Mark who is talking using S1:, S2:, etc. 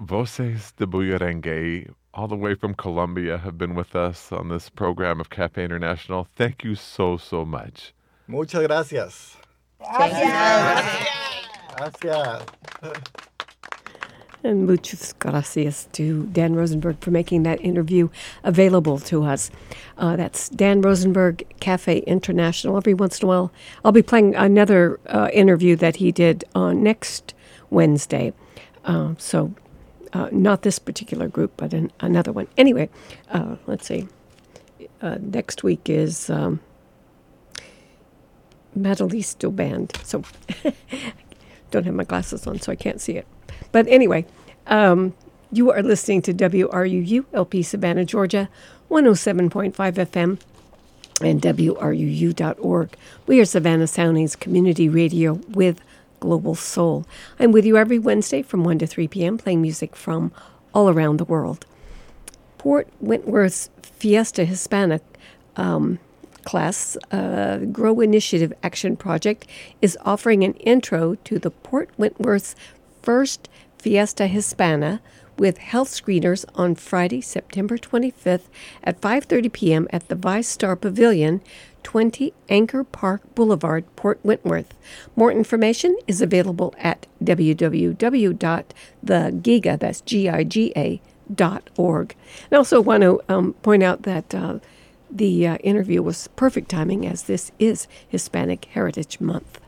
S1: Voces de Bullerengue, all the way from Colombia, have been with us on this program of Cafe International. Thank you so, so much.
S2: Muchas gracias.
S3: Gracias.
S2: Gracias.
S4: And muchas gracias to Dan Rosenberg for making that interview available to us. That's Dan Rosenberg, Cafe International. Every once in a while, I'll be playing another interview that he did on next Wednesday. Not this particular group, but another one. Anyway, let's see. Next week is Madalisto Band. So don't have my glasses on, so I can't see it. But anyway, you are listening to WRUU, LP Savannah, Georgia, 107.5 FM, and WRUU.org. We are Savannah Soundings Community Radio with Global Soul. I'm with you every Wednesday from 1 to 3 p.m. playing music from all around the world. Port Wentworth's Fiesta Hispana class, Grow Initiative Action Project, is offering an intro to the Port Wentworth's first Fiesta Hispana with health screeners on Friday, September 25th at 5:30 p.m. at the Vice Star Pavilion, 20 Anchor Park Boulevard, Port Wentworth. More information is available at www.thegiga, that's giga.org. I also want to point out that the interview was perfect timing, as this is Hispanic Heritage Month.